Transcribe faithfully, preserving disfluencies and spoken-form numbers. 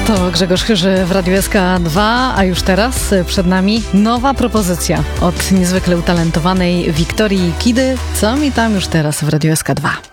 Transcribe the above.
To Grzegorz Chyży w Radiu S K dwa, a już teraz przed nami nowa propozycja od niezwykle utalentowanej Wiktorii Kidy. Co mi tam już teraz w Radiu S K dwa?